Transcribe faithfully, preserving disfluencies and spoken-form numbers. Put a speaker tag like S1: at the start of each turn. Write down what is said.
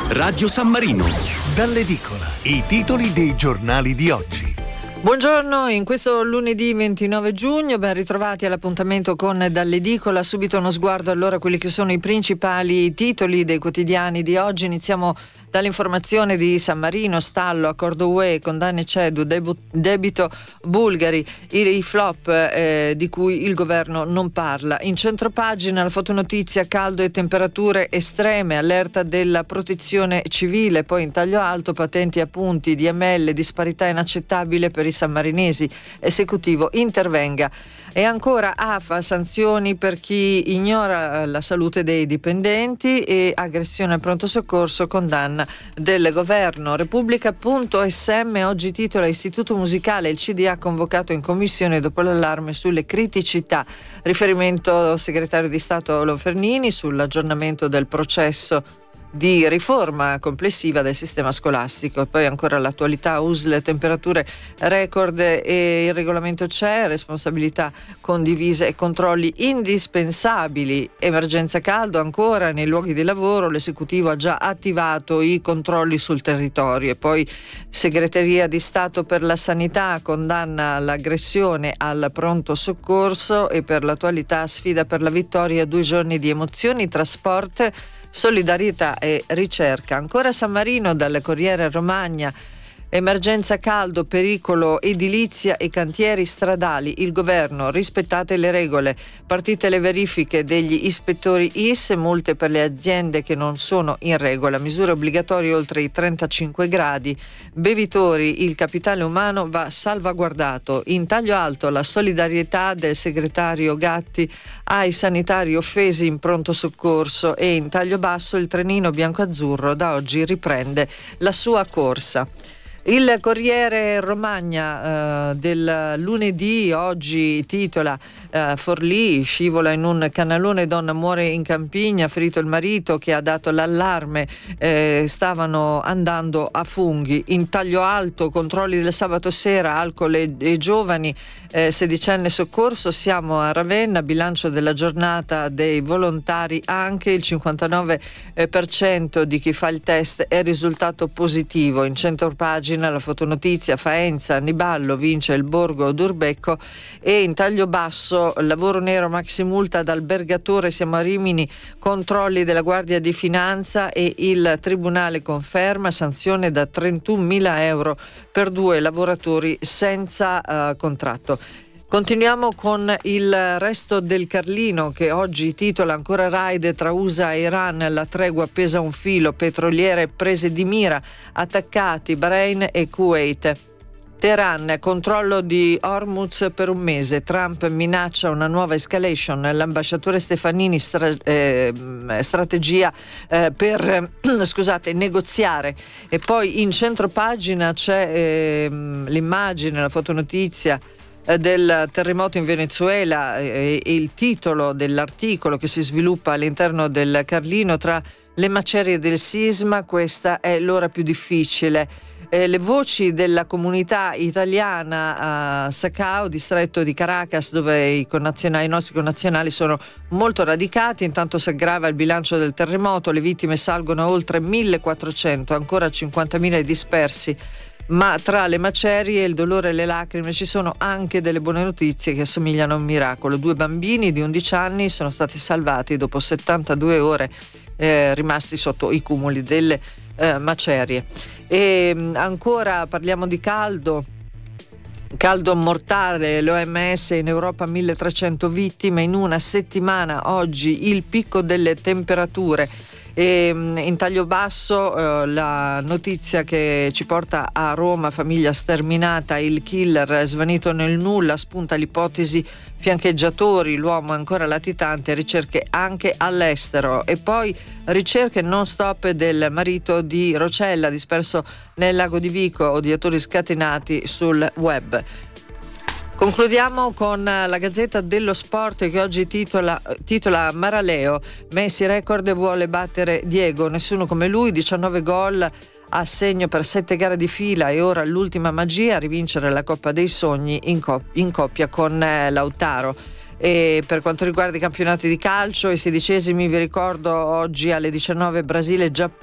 S1: Radio San Marino.
S2: Dall'edicola, i titoli dei giornali di oggi.
S3: Buongiorno, in questo lunedì ventinove giugno, ben ritrovati all'appuntamento con Dall'edicola. Subito uno sguardo allora a quelli che sono i principali titoli dei quotidiani di oggi. Iniziamo dall'informazione di San Marino, stallo, accordo U E, condanne CEDU, debu- debito bulgari, i, i flop eh, di cui il governo non parla. In centropagina la fotonotizia, caldo e temperature estreme, allerta della protezione civile. Poi in taglio alto, patenti a punti, D M L, disparità inaccettabile per i sammarinesi, esecutivo intervenga. E ancora A F A, sanzioni per chi ignora la salute dei dipendenti e aggressione al pronto soccorso, condanna del governo. Repubblica.S M oggi titola Istituto Musicale, il C D A convocato in commissione dopo l'allarme sulle criticità. Riferimento segretario di Stato Lonfernini sull'aggiornamento del processo di riforma complessiva del sistema scolastico. E poi ancora l'attualità, U S L, temperature record e il regolamento C E, responsabilità condivise e controlli indispensabili. Emergenza caldo ancora nei luoghi di lavoro, l'esecutivo ha già attivato i controlli sul territorio. E poi segreteria di Stato per la sanità condanna l'aggressione al pronto soccorso. E per l'attualità, sfida per la vittoria, due giorni di emozioni, trasport, solidarietà e ricerca. Ancora San Marino, dal Corriere Romagna, emergenza caldo, pericolo, edilizia e cantieri stradali, il governo, rispettate le regole, partite le verifiche degli ispettori I S, multe per le aziende che non sono in regola, misure obbligatorie oltre i trentacinque gradi, bevitori, il capitale umano va salvaguardato. In taglio alto la solidarietà del segretario Gatti ai sanitari offesi in pronto soccorso. E in taglio basso il trenino bianco-azzurro da oggi riprende la sua corsa. Il Corriere Romagna eh, del lunedì oggi titola eh, Forlì, scivola in un canalone, donna muore in Campigna, ferito il marito che ha dato l'allarme, eh, stavano andando a funghi. In taglio alto, controlli del sabato sera, alcol e, e giovani, eh, sedicenne soccorso, siamo a Ravenna, bilancio della giornata dei volontari, anche il cinquantanove per cento di chi fa il test è risultato positivo. In centropagina la fotonotizia, Faenza, Anniballo, vince il Borgo d'Urbecco. E in taglio basso, lavoro nero, maximulta dall'albergatore, siamo a Rimini, controlli della Guardia di Finanza e il Tribunale conferma sanzione da trentunomila euro per due lavoratori senza uh, contratto. Continuiamo con il resto del Carlino, che oggi titola ancora raid tra U S A e Iran, la tregua pesa un filo, petroliere prese di mira, attaccati Bahrain e Kuwait. Teheran, controllo di Hormuz per un mese, Trump minaccia una nuova escalation, l'ambasciatore Stefanini stra- eh, strategia eh, per eh, scusate, negoziare. E poi in centropagina c'è eh, l'immagine, la fotonotizia del terremoto in Venezuela e il titolo dell'articolo che si sviluppa all'interno del Carlino: tra le macerie del sisma questa è l'ora più difficile. Eh, le voci della comunità italiana a Sacao, distretto di Caracas, dove i, connazionali, i nostri connazionali sono molto radicati. Intanto si aggrava il bilancio del terremoto, le vittime salgono a oltre millequattrocento, ancora cinquantamila dispersi. Ma tra le macerie, il dolore e le lacrime ci sono anche delle buone notizie che assomigliano a un miracolo. Due bambini di undici anni sono stati salvati dopo settantadue ore eh, rimasti sotto i cumuli delle eh, macerie. E ancora parliamo di caldo. Caldo mortale, l'O M S in Europa milletrecento vittime in una settimana, oggi il picco delle temperature. E in taglio basso eh, la notizia che ci porta a Roma, famiglia sterminata, il killer svanito nel nulla, spunta l'ipotesi fiancheggiatori, l'uomo ancora latitante, ricerche anche all'estero. E poi ricerche non stop del marito di Rocella disperso nel lago di Vico, odiatori scatenati sul web. Concludiamo con la Gazzetta dello Sport, che oggi titola, titola Maraleo, Messi record e vuole battere Diego, nessuno come lui, diciannove gol a segno per sette gare di fila e ora l'ultima magia, rivincere la Coppa dei Sogni in, cop- in coppia con eh, Lautaro. E per quanto riguarda i campionati di calcio, i sedicesimi, vi ricordo oggi alle diciannove Brasile-Giappone.